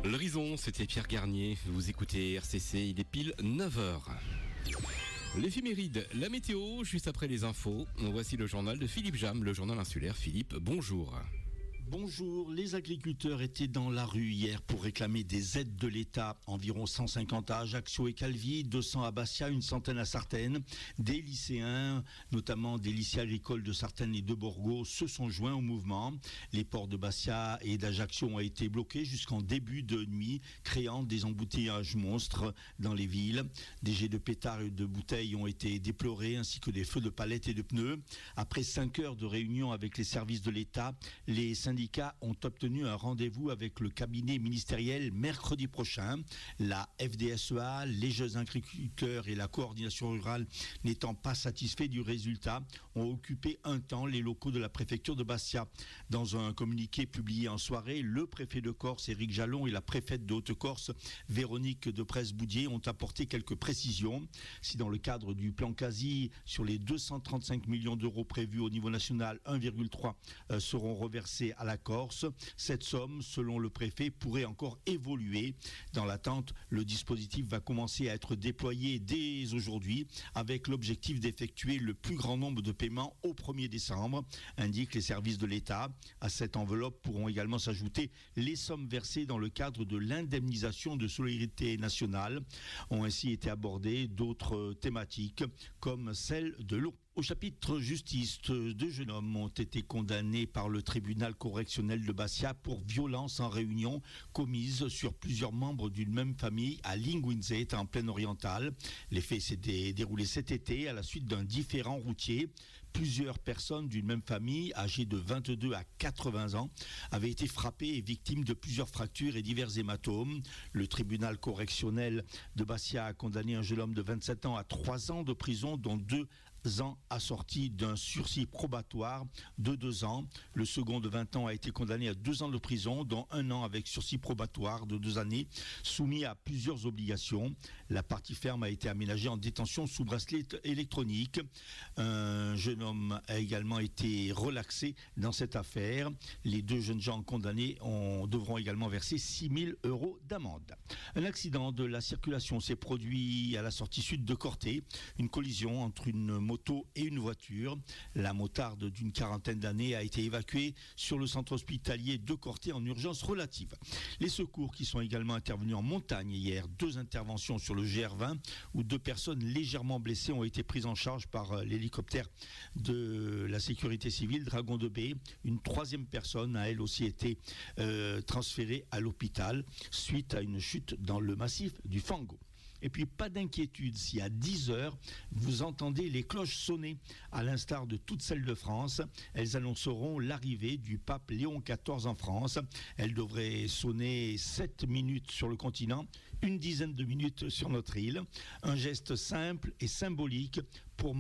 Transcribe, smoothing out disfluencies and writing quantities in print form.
L'horizon, c'était Pierre Garnier. Vous écoutez RCC, il est pile 9h. L'éphéméride, la météo, juste après les infos. Voici le journal de Philippe Jam, le journal insulaire. Philippe, bonjour. Bonjour, les agriculteurs étaient dans la rue hier pour réclamer des aides de l'État. Environ 150 à Ajaccio et Calvi, 200 à Bastia, une centaine à Sartène. Des lycéens, notamment des lycées agricoles de Sartène et de Borgo, se sont joints au mouvement. Les ports de Bastia et d'Ajaccio ont été bloqués jusqu'en début de nuit, créant des embouteillages monstres dans les villes. Des jets de pétards et de bouteilles ont été déplorés, ainsi que des feux de palettes et de pneus. Après 5 heures de réunion avec les services de l'État, les syndicats ont obtenu un rendez-vous avec le cabinet ministériel mercredi prochain. La FDSEA, les jeunes agriculteurs et la coordination rurale n'étant pas satisfaits du résultat, ont occupé un temps les locaux de la préfecture de Bastia. Dans un communiqué publié en soirée, le préfet de Corse, Éric Jalon, et la préfète de Haute-Corse, Véronique de Presse-Boudier, ont apporté quelques précisions. Si dans le cadre du plan quasi, sur les 235 millions d'euros prévus au niveau national, 1,3 seront reversés à la Corse. Cette somme, selon le préfet, pourrait encore évoluer. Dans l'attente, le dispositif va commencer à être déployé dès aujourd'hui avec l'objectif d'effectuer le plus grand nombre de paiements au 1er décembre, indiquent les services de l'État. À cette enveloppe pourront également s'ajouter les sommes versées dans le cadre de l'indemnisation de solidarité nationale. Ont ainsi été abordées d'autres thématiques comme celle de l'eau. Au chapitre justice, 2 jeunes hommes ont été condamnés par le tribunal correctionnel de Bastia pour violence en réunion commise sur plusieurs membres d'une même famille à Linguinzet, en plaine orientale. Les faits s'étaient déroulés cet été à la suite d'un différend routier. Plusieurs personnes d'une même famille, âgées de 22 à 80 ans, avaient été frappées et victimes de plusieurs fractures et divers hématomes. Le tribunal correctionnel de Bastia a condamné un jeune homme de 27 ans à 3 ans de prison, dont 2 ans assortis d'un sursis probatoire de 2 ans. Le second de 20 ans a été condamné à 2 ans de prison, dont 1 an avec sursis probatoire de 2 années, soumis à plusieurs obligations. La partie ferme a été aménagée en détention sous bracelet électronique. Un jeune homme a également été relaxé dans cette affaire. Les 2 jeunes gens condamnés devront également verser 6 000 € d'amende. Un accident de la circulation s'est produit à la sortie sud de Corté. Une collision entre une moto et une voiture. La motarde d'une quarantaine d'années a été évacuée sur le centre hospitalier de Corté en urgence relative. Les secours qui sont également intervenus en montagne hier. 2 interventions sur le GR20 où 2 personnes légèrement blessées ont été prises en charge par l'hélicoptère de la sécurité civile Dragon de Baie. Une 3e personne a elle aussi été transférée à l'hôpital suite à une chute dans le massif du Fango. Et puis, pas d'inquiétude si à 10h, vous entendez les cloches sonner. À l'instar de toutes celles de France, elles annonceront l'arrivée du pape Léon XIV en France. Elles devraient sonner 7 minutes sur le continent, une dizaine de minutes sur notre île. Un geste simple et symbolique pour